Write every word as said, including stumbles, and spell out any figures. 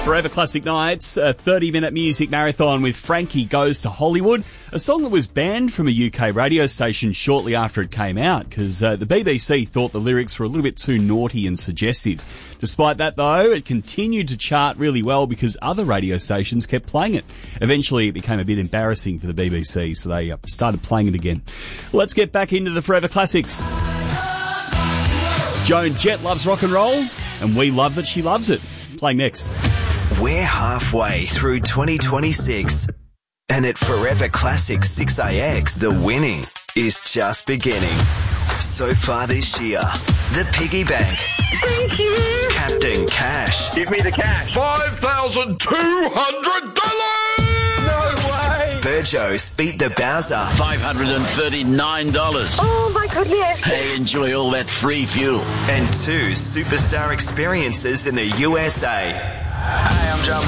Forever Classic Nights, a thirty-minute music marathon with Frankie Goes to Hollywood, a song that was banned from a U K radio station shortly after it came out because uh, the B B C thought the lyrics were a little bit too naughty and suggestive. Despite that, though, it continued to chart really well because other radio stations kept playing it. Eventually, it became a bit embarrassing for the B B C, so they uh, started playing it again. Let's get back into the Forever Classics. Joan Jett loves rock and roll, and we love that she loves it. Playing next. We're halfway through twenty twenty-six, and at Forever Classic six A X, the winning is just beginning. So far this year, the piggy bank. Thank you. Captain Cash. Give me the cash. five thousand two hundred dollars! No way. Virgos beat the Bowser. five hundred thirty-nine dollars. Oh my goodness. Hey, enjoy all that free fuel. And two superstar experiences in the U S A. Hi, I'm John